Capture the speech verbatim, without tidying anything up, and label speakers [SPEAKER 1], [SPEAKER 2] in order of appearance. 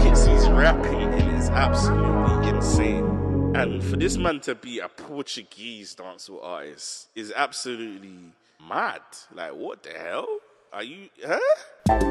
[SPEAKER 1] pockets he's rapping in is absolutely insane. And for this man to be a Portuguese dancehall artist is absolutely mad. Like, what the hell? Are you, huh?